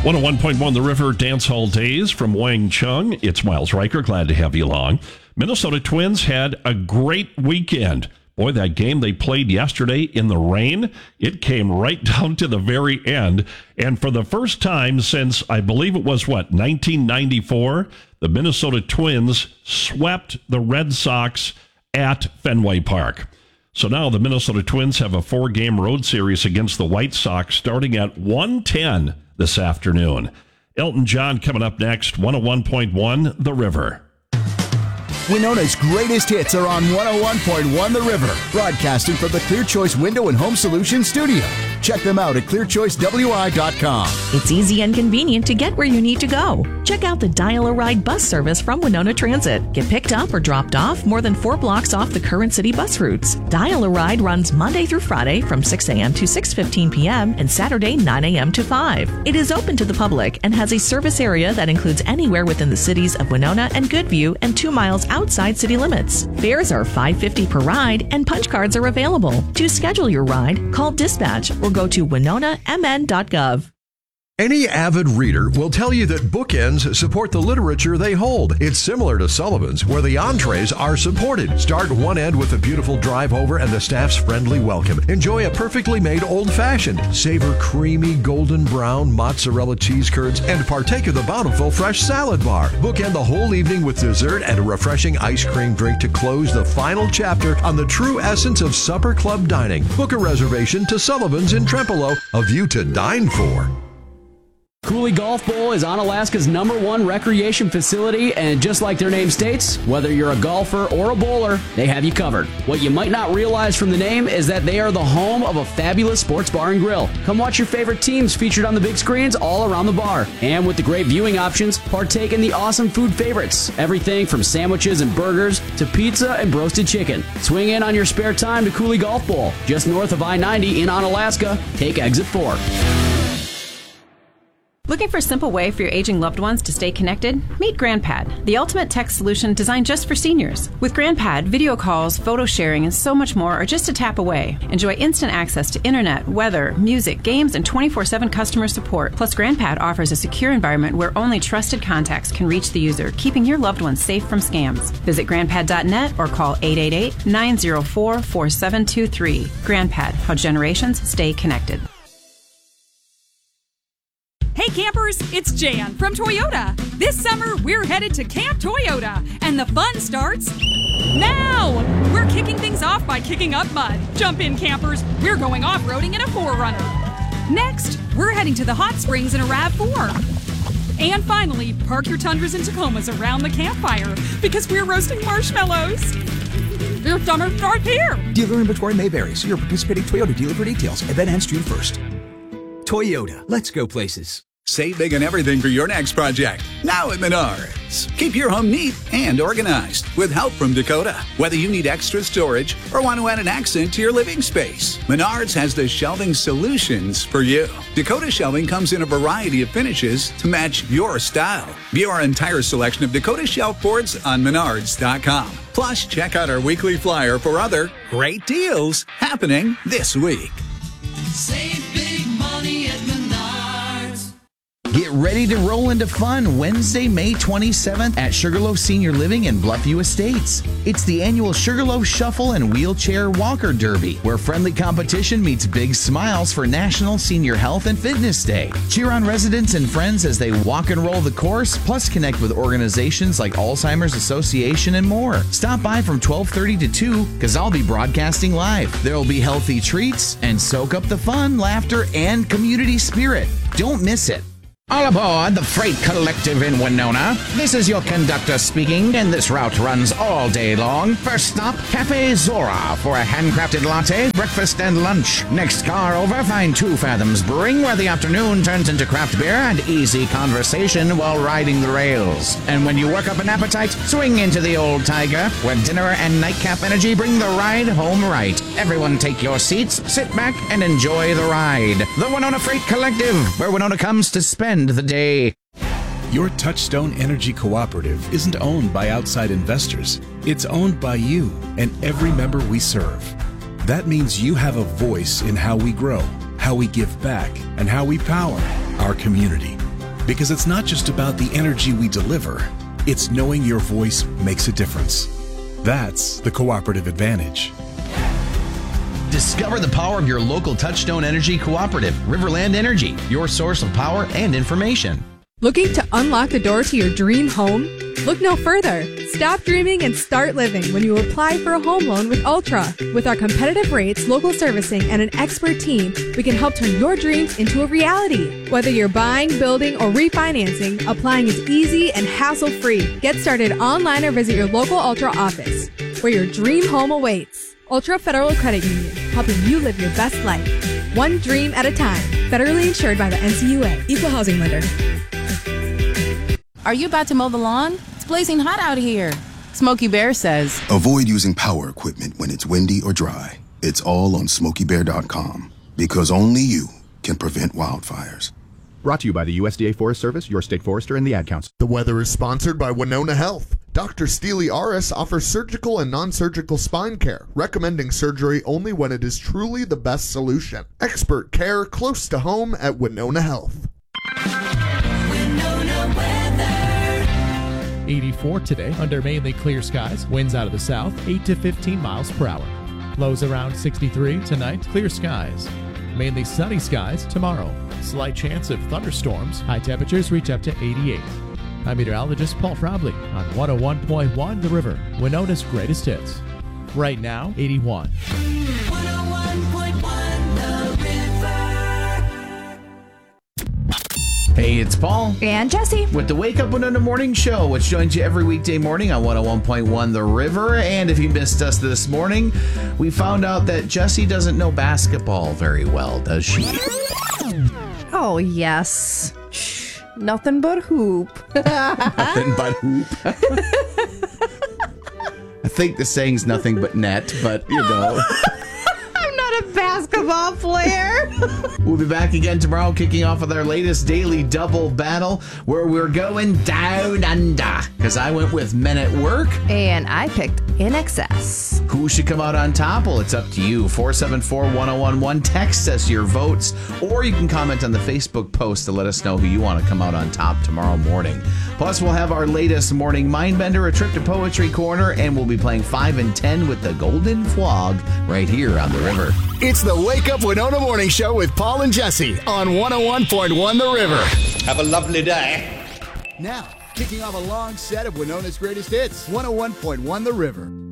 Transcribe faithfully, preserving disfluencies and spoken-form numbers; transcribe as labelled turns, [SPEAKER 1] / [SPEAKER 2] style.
[SPEAKER 1] one oh one point one The River Dance Hall Days from Wang Chung. It's Miles Riker. Glad to have you along. Minnesota Twins had a great weekend. Boy, that game they played yesterday in the rain, it came right down to the very end. And for the first time since, I believe it was, what, nineteen ninety-four, the Minnesota Twins swept the Red Sox at Fenway Park. So now the Minnesota Twins have a four-game road series against the White Sox starting at one ten this afternoon. Elton John coming up next, one oh one point one The River.
[SPEAKER 2] Winona's greatest hits are on one oh one point one The River, broadcasting from the Clear Choice Window and Home Solutions studio. Check them out at clear choice w i dot com.
[SPEAKER 3] It's easy and convenient to get where you need to go. Check out the Dial a Ride bus service from Winona Transit. Get picked up or dropped off more than four blocks off the current city bus routes. Dial a Ride runs Monday through Friday from six a.m. to six fifteen p.m. and Saturday nine a.m. to five. It is open to the public and has a service area that includes anywhere within the cities of Winona and Goodview and two miles outside city limits. Fares are five dollars and fifty cents per ride and punch cards are available. To schedule your ride, call dispatch or go to winona m n dot gov.
[SPEAKER 4] Any avid reader will tell you that bookends support the literature they hold. It's similar to Sullivan's, where the entrees are supported. Start one end with a beautiful drive over and the staff's friendly welcome. Enjoy a perfectly made old-fashioned. Savor creamy golden brown mozzarella cheese curds and partake of the bountiful fresh salad bar. Bookend the whole evening with dessert and a refreshing ice cream drink to close the final chapter on the true essence of supper club dining. Book a reservation to Sullivan's in Trempealeau, a view to dine for.
[SPEAKER 5] Cooley Golf Bowl is Onalaska's number one recreation facility, and just like their name states, whether you're a golfer or a bowler, they have you covered. What you might not realize from the name is that they are the home of a fabulous sports bar and grill. Come watch your favorite teams featured on the big screens all around the bar. And with the great viewing options, partake in the awesome food favorites. Everything from sandwiches and burgers to pizza and roasted chicken. Swing in on your spare time to Cooley Golf Bowl, just north of I ninety in Onalaska. Take exit four.
[SPEAKER 6] Looking for a simple way for your aging loved ones to stay connected? Meet GrandPad, the ultimate tech solution designed just for seniors. With GrandPad, video calls, photo sharing, and so much more are just a tap away. Enjoy instant access to internet, weather, music, games, and twenty-four seven customer support. Plus, GrandPad offers a secure environment where only trusted contacts can reach the user, keeping your loved ones safe from scams. Visit grandpad dot net or call eight eight eight, nine zero four, four seven two three. GrandPad, how generations stay connected.
[SPEAKER 7] Hey campers, it's Jan from Toyota. This summer, we're headed to Camp Toyota, and the fun starts now! We're kicking things off by kicking up mud. Jump in, campers. We're going off-roading in a four runner. Next, we're heading to the hot springs in a RAV four. And finally, park your Tundras and Tacomas around the campfire because we're roasting marshmallows. Your summer starts here.
[SPEAKER 2] Dealer inventory may vary. See your participating Toyota dealer for details. Event ends June first. Toyota. Let's go places.
[SPEAKER 8] Save big on everything for your next project. Now at Menards. Keep your home neat and organized with help from Dakota. Whether you need extra storage or want to add an accent to your living space, Menards has the shelving solutions for you. Dakota shelving comes in a variety of finishes to match your style. View our entire selection of Dakota shelf boards on menards dot com. Plus, check out our weekly flyer for other great deals happening this week.
[SPEAKER 9] Save big money at Menards.
[SPEAKER 10] Get ready to roll into fun Wednesday, May twenty-seventh at Sugarloaf Senior Living in Bluffview Estates. It's the annual Sugarloaf Shuffle and Wheelchair Walker Derby, where friendly competition meets big smiles for National Senior Health and Fitness Day. Cheer on residents and friends as they walk and roll the course, plus connect with organizations like Alzheimer's Association and more. Stop by from twelve thirty to two because I'll be broadcasting live. There will be healthy treats and soak up the fun, laughter, and community spirit. Don't miss it.
[SPEAKER 11] All aboard the Freight Collective in Winona. This is your conductor speaking, and this route runs all day long. First stop, Cafe Zora for a handcrafted latte, breakfast, and lunch. Next car over, find Two Fathoms Brewing, where the afternoon turns into craft beer and easy conversation while riding the rails. And when you work up an appetite, swing into the Old Tiger, where dinner and nightcap energy bring the ride home right. Everyone take your seats, sit back, and enjoy the ride. The Winona Freight Collective, where Winona comes to spend the day.
[SPEAKER 12] Your Touchstone Energy Cooperative isn't owned by outside investors. It's owned by you and every member we serve. That means you have a voice in how we grow, how we give back, and how we power our community. Because it's not just about the energy we deliver, it's knowing your voice makes a difference. That's the cooperative advantage.
[SPEAKER 10] Discover the power of your local Touchstone Energy Cooperative, Riverland Energy, your source of power and information.
[SPEAKER 13] Looking to unlock the door to your dream home? Look no further. Stop dreaming and start living when you apply for a home loan with Ultra. With our competitive rates, local servicing, and an expert team, we can help turn your dreams into a reality. Whether you're buying, building, or refinancing, applying is easy and hassle-free. Get started online or visit your local Ultra office, where your dream home awaits. Ultra Federal Credit Union, helping you live your best life. One dream at a time. Federally insured by the N C U A. Equal housing lender.
[SPEAKER 14] Are you about to mow the lawn? It's blazing hot out here. Smokey Bear says,
[SPEAKER 15] avoid using power equipment when it's windy or dry. It's all on smokey bear dot com, because only you can prevent wildfires.
[SPEAKER 16] Brought to you by the U S D A Forest Service, your state forester, and the Ad Council.
[SPEAKER 17] The weather is sponsored by Winona Health. Doctor Steely Aris offers surgical and non-surgical spine care, recommending surgery only when it is truly the best solution. Expert care close to home at Winona Health.
[SPEAKER 9] Winona weather.
[SPEAKER 18] eighty-four today under mainly clear skies. Winds out of the south, eight to fifteen miles per hour. Lows around sixty-three tonight. Clear skies. Mainly sunny skies tomorrow. Slight chance of thunderstorms. High temperatures reach up to eighty-eight. I'm meteorologist Paul Frobley on one oh one point one The River, Winona's greatest hits. Right now, eighty-one.
[SPEAKER 9] one oh one point one The River.
[SPEAKER 10] Hey, it's Paul.
[SPEAKER 19] And Jesse.
[SPEAKER 10] With the Wake Up Winona Morning Show, which joins you every weekday morning on one oh one point one The River. And if you missed us this morning, we found out that Jesse doesn't know basketball very well, does she?
[SPEAKER 19] Oh, yes. Shh. Nothing but hoop.
[SPEAKER 10] Nothing but hoop. I think the saying's nothing but net, but you know.
[SPEAKER 19] I'm not a basketball player.
[SPEAKER 10] We'll be back again tomorrow, kicking off with our latest daily double battle, where we're going down under. Because I went with Men at Work.
[SPEAKER 19] And I picked In Excess.
[SPEAKER 10] Who should come out on top? Well, it's up to you. four seven four, one oh one one. Text us your votes, or you can comment on the Facebook post to let us know who you want to come out on top tomorrow morning. Plus, we'll have our latest morning Mindbender, a trip to Poetry Corner, and we'll be playing five and ten with the Golden Flog right here on The River.
[SPEAKER 2] It's the Wake Up Winona Morning Show with Paul and Jesse on one oh one point one The River.
[SPEAKER 20] Have a lovely day.
[SPEAKER 2] Now, kicking off a long set of Winona's greatest hits, one oh one point one The River.